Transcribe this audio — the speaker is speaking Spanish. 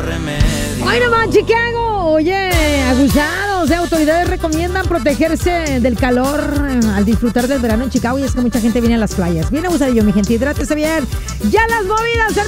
remedio. ¡Ay, no más, Chicago! Oye, abusados, autoridades recomiendan protegerse del calor al disfrutar del verano en Chicago. Y es que mucha gente viene a las playas. Bien abusadillo, mi gente, hidrátese bien. Ya las movidas